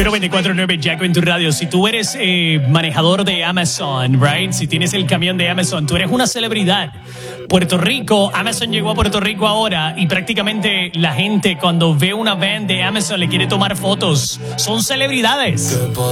949 Jacko en tu radio. Si tú eres manejador de Amazon, right? Si tienes el camión de Amazon, tú eres una celebridad. Puerto Rico, Amazon llegó a Puerto Rico ahora y prácticamente la gente cuando ve una van de Amazon le quiere tomar fotos. Son celebridades.